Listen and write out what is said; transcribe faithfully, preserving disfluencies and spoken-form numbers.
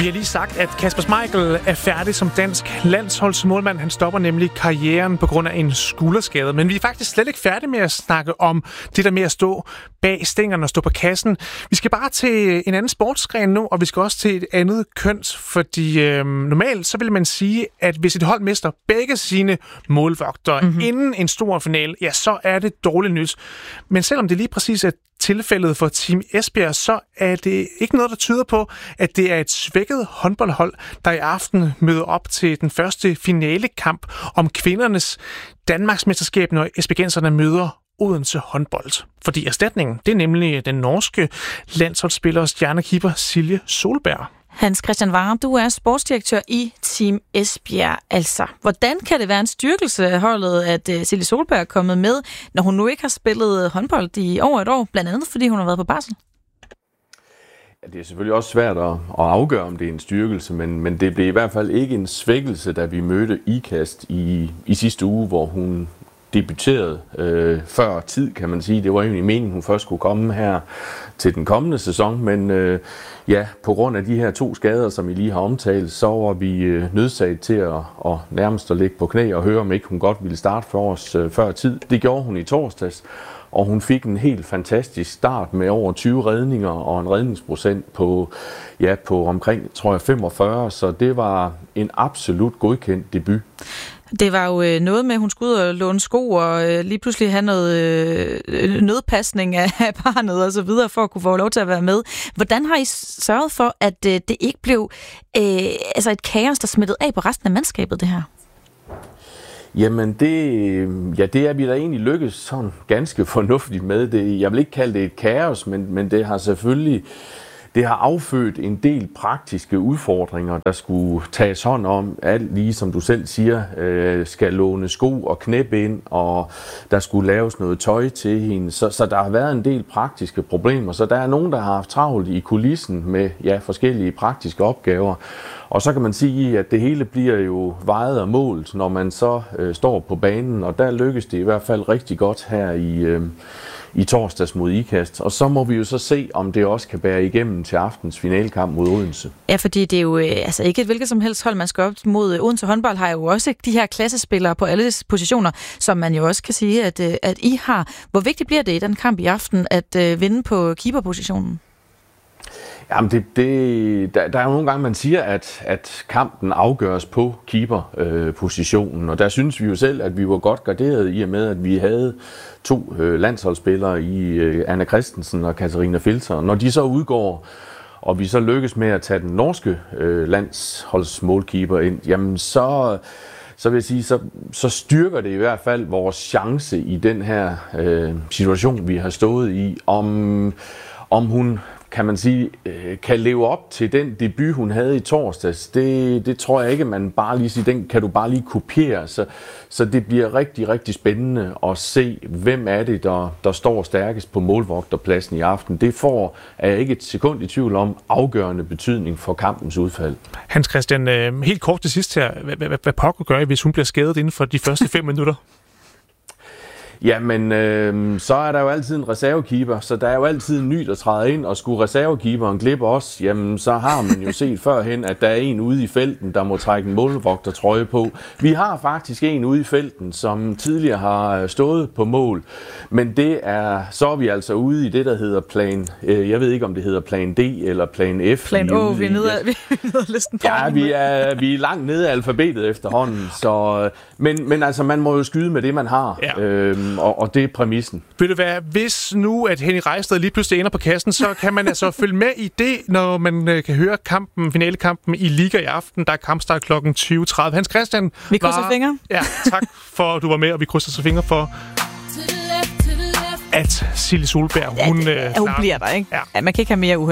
Vi har lige sagt, at Kasper Schmeichel er færdig som dansk landsholdsmålmand. Han stopper nemlig karrieren på grund af en skulderskade. Men vi er faktisk slet ikke færdige med at snakke om det der med at stå bag stængerne og stå på kassen. Vi skal bare til en anden sportsgren nu, og vi skal også til et andet køns. Fordi øh, normalt så vil man sige, at hvis et hold mister begge sine målvogtere mm-hmm. inden en stor finale, ja, så er det dårligt nyt. Men selvom det lige præcis er tilfældet for Team Esbjerg, så er det ikke noget, der tyder på, at det er et svækket håndboldhold, der i aften møder op til den første finalekamp om kvindernes Danmarksmesterskab, når esbjergenserne møder Odense håndbold. Fordi erstatningen, det er nemlig den norske landsholdsspiller og stjernekeeper Silje Solberg. Hans Christian Warre, du er sportsdirektør i Team Esbjerg. Altså, hvordan kan det være en styrkelse af holdet, at uh, Silje Solberg er kommet med, når hun nu ikke har spillet håndbold i over et år, blandt andet fordi hun har været på barsel? Ja, det er selvfølgelig også svært at, at afgøre, om det er en styrkelse, men, men det blev i hvert fald ikke en svækkelse, da vi mødte IKAST i, i sidste uge, hvor hun debuterede øh, før tid, kan man sige. Det var egentlig meningen, hun først skulle komme her til den kommende sæson, men øh, ja, på grund af de her to skader, som I lige har omtalt, så var vi øh, nødsaget til at, at nærmest at ligge på knæ og høre, om ikke hun godt ville starte for os øh, før tid. Det gjorde hun i torsdags, og hun fik en helt fantastisk start med over tyve redninger og en redningsprocent på, ja, på omkring, tror jeg, femogfyrre, så det var en absolut godkendt debut. Det var jo noget med, at hun skulle ud og låne sko og lige pludselig have noget nødpasning af barnet og så videre, for at kunne få lov til at være med. Hvordan har I sørget for, at det ikke blev øh, altså et kaos, der smittede af på resten af mandskabet, det her? Jamen, det, ja, det er vi da egentlig lykkes sådan ganske fornuftigt med. Det, jeg vil ikke kalde det et kaos, men, men det har selvfølgelig det har affødt en del praktiske udfordringer, der skulle tages hånd om. Alt lige som du selv siger, øh, skal låne sko og knæbind, og der skulle laves noget tøj til hende. Så, så der har været en del praktiske problemer. Så der er nogen, der har haft travlt i kulissen med ja, forskellige praktiske opgaver. Og så kan man sige, at det hele bliver jo vejet og målt, når man så øh, står på banen. Og der lykkes det i hvert fald rigtig godt her i... Øh, i torsdags mod IKAST. Og så må vi jo så se, om det også kan bære igennem til aftens finalekamp mod Odense. Ja, fordi det er jo altså ikke et hvilket som helst hold, man skal op mod. Odense håndbold har jo også de her klassespillere på alle positioner, som man jo også kan sige, at, at I har. Hvor vigtigt bliver det i den kamp i aften at uh, vinde på keeperpositionen? Jamen, det, det, der, der er jo nogle gange, man siger, at, at kampen afgøres på keeperpositionen, øh, og der synes vi jo selv, at vi var godt garderet i og med, at vi havde to øh, landsholdsspillere i øh, Anna Christensen og Katarina Filter. Når de så udgår, og vi så lykkes med at tage den norske øh, landsholdsmålkeeper ind, jamen så... så vil jeg sige, så, så styrker det i hvert fald vores chance i den her øh, situation, vi har stået i, om, om hun, kan man sige, øh, kan leve op til den debut, hun havde i torsdags. Det, det tror jeg ikke, man bare lige siger, den kan du bare lige kopiere. Så, så det bliver rigtig, rigtig spændende at se, hvem er det, der, der står stærkest på målvogterpladsen i aften. Det får, er jeg ikke et sekund i tvivl om, afgørende betydning for kampens udfald. Hans Christian, øh, helt kort til sidst her. Hvad, hvad, hvad Pokker gør, hvis hun bliver skadet inden for de første fem minutter? Jamen, øh, så er der jo altid en reservekeeper, så der er jo altid en ny, der træder ind, og skulle reservekeeperen glippe os, jamen så har man jo set førhen, at der er en ude i felten, der må trække en målvogtertrøje på. Vi har faktisk en ude i felten, som tidligere har stået på mål, men det er, så er vi altså ude i det, der hedder plan, øh, jeg ved ikke, om det hedder plan D eller plan F. Plan O, vi er nede af listen på. Ja, vi er, vi er langt nede af alfabetet efterhånden, så, men, men altså, man må jo skyde med det, man har. Ja. Øh, Og, og det er præmissen. Vil det være, hvis nu, at Henning Reisted lige pludselig ender på kassen, så kan man altså følge med i det, når man øh, kan høre kampen, finalekampen i Liga i aften. Der er kampstart klokken tyve tredive. Hans Christian, vi krydser var... fingre. Ja, tak for, at du var med, og vi krydser så fingre for, at Silje Solberg, hun... Ja, det, øh, hun bliver der, ikke? Ja. Ja, man kan ikke have mere uheld.